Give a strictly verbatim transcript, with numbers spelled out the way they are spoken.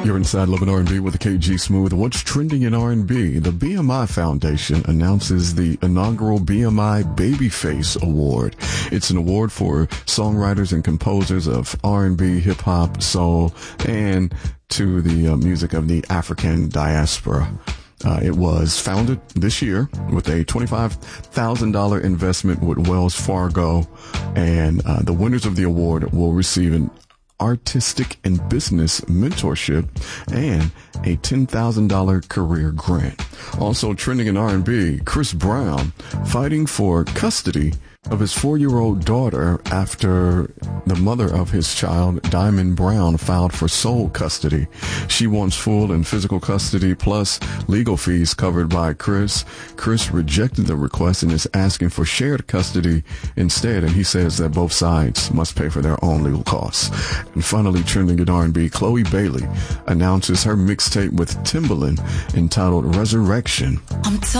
You're inside Love and R and B with the K G Smooth. What's trending in R and B? The B M I Foundation announces the inaugural B M I Babyface Award. It's an award for songwriters and composers of R and B, hip hop, soul, and to the uh, music of the African diaspora. Uh, it was founded this year with a twenty-five thousand dollars investment with Wells Fargo, and uh, the winners of the award will receive an artistic and business mentorship and a ten thousand dollars career grant. Also trending in R and B, Chris Brown fighting for custody of his four-year-old daughter after the mother of his child, Diamond Brown, filed for sole custody. She wants full and physical custody plus legal fees covered by Chris. Chris rejected the request and is asking for shared custody instead, and he says that both sides must pay for their own legal costs. And finally, trending in R and B, Chloe Bailey announces her mixtape with Timbaland entitled Resurrection. I'm